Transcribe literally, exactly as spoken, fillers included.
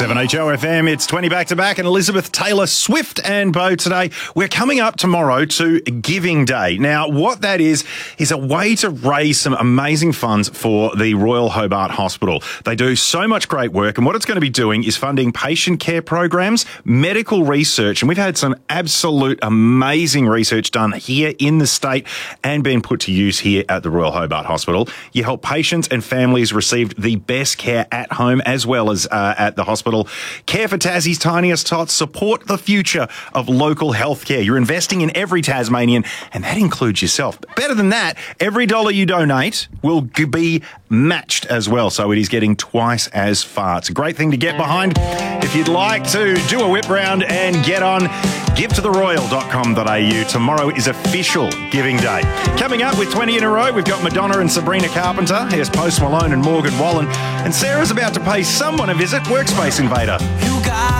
seven H O F M, it's twenty back to back, and Elizabeth Taylor Swift and Bo today. We're coming up tomorrow to Giving Day. Now, what that is, is a way to raise some amazing funds for the Royal Hobart Hospital. They do so much great work, and what it's going to be doing is funding patient care programs, medical research, and we've had some absolute amazing research done here in the state and being put to use here at the Royal Hobart Hospital. You help patients and families receive the best care at home as well as uh, at the hospital. Care for Tassie's Tiniest Tots. Support the future of local healthcare. You're investing in every Tasmanian, and that includes yourself. But better than that, every dollar you donate will be matched as well, so it is getting twice as far. It's a great thing to get behind. If you'd like to do a whip round and get on, give to the royal dot com dot a u. Tomorrow is official Giving Day. Coming up with twenty in a row, we've got Madonna and Sabrina Carpenter. Here's Post Malone and Morgan Wallen. And Sarah's about to pay someone a visit, Workspace Invader. You got